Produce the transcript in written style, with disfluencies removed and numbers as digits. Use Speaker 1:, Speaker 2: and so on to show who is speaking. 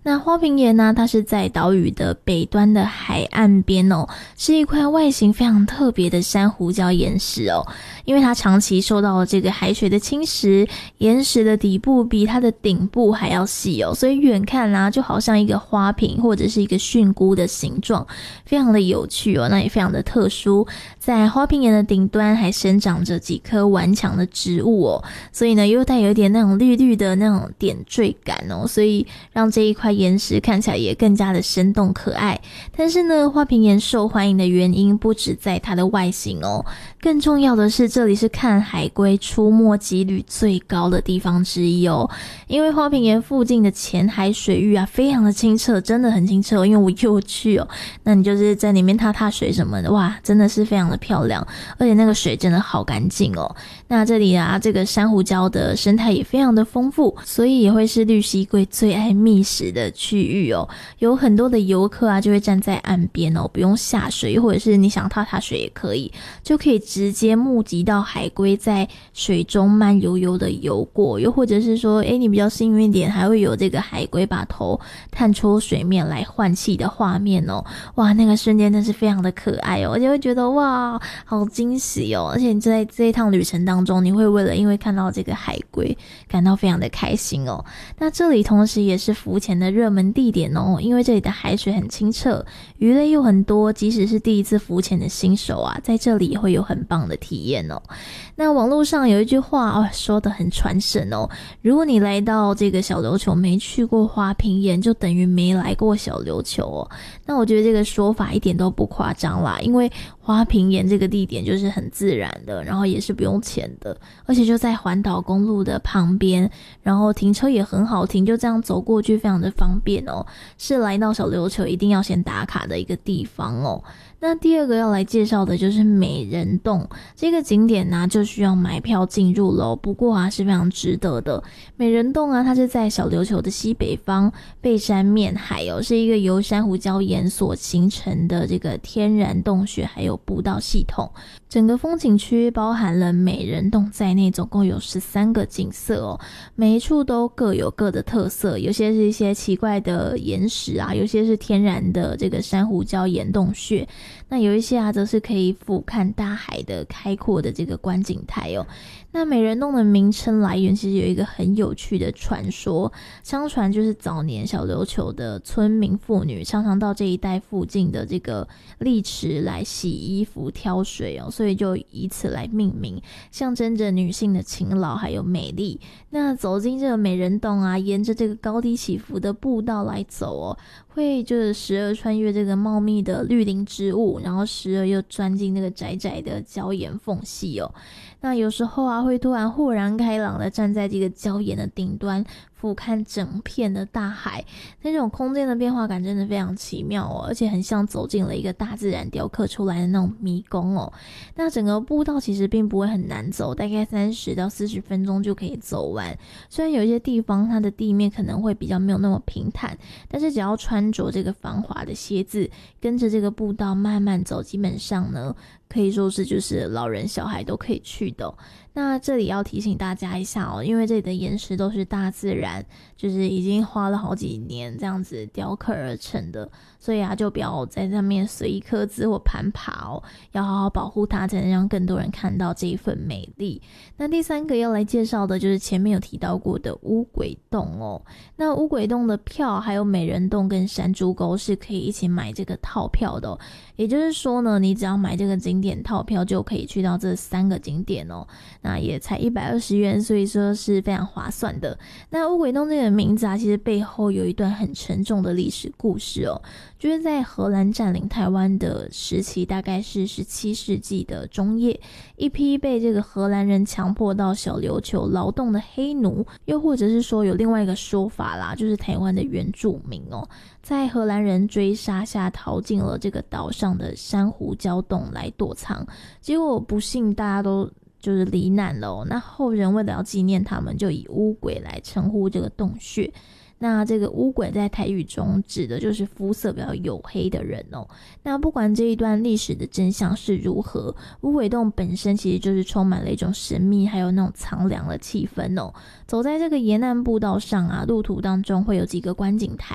Speaker 1: 那花瓶岩呢，它是在岛屿的北端的海岸边哦，是一块外形非常特别的珊瑚礁岩石哦。因为它长期受到了这个海水的侵蚀，岩石的底部比它的顶部还要细哦，所以远看啊，就好像一个花瓶或者是一个蕈菇的形状，非常的有趣哦，那也非常的特殊。在花瓶岩的顶端还生长着几棵顽强的植物哦，所以呢又带有一点那种绿绿的那种点缀感哦，所以让这一块岩石看起来也更加的生动可爱。但是呢，花瓶岩受欢迎的原因不止在它的外形哦，更重要的是这里是看海龟出没几率最高的地方之一哦。因为花瓶岩附近的浅海水域啊非常的清澈，真的很清澈哦，因为我又去哦，那你就是在里面踏水什么的，哇，真的是非常的漂亮，而且那个水真的好干净哦。那这里啊，这个珊瑚礁的生态也非常的丰富，所以也会是绿蜥龟最爱觅食的区域哦。有很多的游客啊就会站在岸边哦，不用下水，或者是你想踏水也可以，就可以直接目击到海龟在水中慢悠悠的游过，又或者是说你比较幸运一点，还会有这个海龟把头探出水面来换气的画面哦。哇，那个瞬间真是非常的可爱哦，而且会觉得哇好惊喜哦。而且你在这一趟旅程当中，你会因为看到这个海龟感到非常的开心哦。那这里同时也是浮潜的热门地点哦，因为这里的海水很清澈，鱼类又很多，即使是第一次浮潜的新手啊，在这里也会有很棒的体验哦。那网络上有一句话说得很传神哦，如果你来到这个小琉球没去过花瓶岩，就等于没来过小琉球哦。那我觉得这个说法一点都不夸张啦，因为花瓶岩这个地点就是很自然的，然后也是不用钱的，而且就在环岛公路的旁边，然后停车也很好停，就这样走过去非常的方便哦，是来到小琉球一定要先打卡的一个地方哦。那第二个要来介绍的就是美人洞，这个景点呢就需要买票进入咯，不过啊是非常值得的。美人洞啊，它是在小琉球的西北方，背山面海哦，是一个由珊瑚礁岩所形成的这个天然洞穴还有步道系统。整个风景区包含了美人洞在内，总共有13个景色哦，每一处都各有各的特色，有些是一些奇怪的岩石啊，有些是天然的这个珊瑚礁岩洞穴，那有一些啊则是可以俯瞰大海的开阔的这个观景台哦。那美人洞的名称来源其实有一个很有趣的传说，相传就是早年小琉球的村民妇女常常到这一带附近的这个砾池来洗衣服挑水哦，所以就以此来命名，象征着女性的勤劳还有美丽。那走进这个美人洞啊，沿着这个高低起伏的步道来走哦，会就是时而穿越这个茂密的绿林植物，然后时而又钻进那个窄窄的礁岩缝隙哦。那有时候啊，会突然豁然开朗的站在这个礁岩的顶端，俯瞰整片的大海，那种空间的变化感真的非常奇妙哦，而且很像走进了一个大自然雕刻出来的那种迷宫哦。那整个步道其实并不会很难走，大概30到40分钟就可以走完。虽然有一些地方它的地面可能会比较没有那么平坦，但是只要穿着这个防滑的鞋子，跟着这个步道慢慢走，基本上呢可以说是就是老人小孩都可以去的哦。那这里要提醒大家一下哦，因为这里的岩石都是大自然就是已经花了好几年这样子雕刻而成的，所以啊就不要在上面随意刻字或攀爬哦，要好好保护它，才能让更多人看到这一份美丽。那第三个要来介绍的就是前面有提到过的乌鬼洞哦。那乌鬼洞的票还有美人洞跟山猪沟是可以一起买这个套票的哦，也就是说呢，你只要买这个景点套票就可以去到这3个景点哦，那也才120元，所以说是非常划算的。那乌鬼洞这个名字啊，其实背后有一段很沉重的历史故事哦，就是在荷兰占领台湾的时期，大概是17世纪的中叶，一批被这个荷兰人强迫到小琉球劳动的黑奴，又或者是说有另外一个说法啦，就是台湾的原住民哦，在荷兰人追杀下逃进了这个岛上的珊瑚礁洞来躲藏，结果不幸大家都就是罹难了哦。那后人为了要纪念他们，就以乌鬼来称呼这个洞穴。那这个乌鬼在台语中指的就是肤色比较黝黑的人哦。那不管这一段历史的真相是如何，乌鬼洞本身其实就是充满了一种神秘还有那种苍凉的气氛哦。走在这个沿岸步道上啊，路途当中会有几个观景台，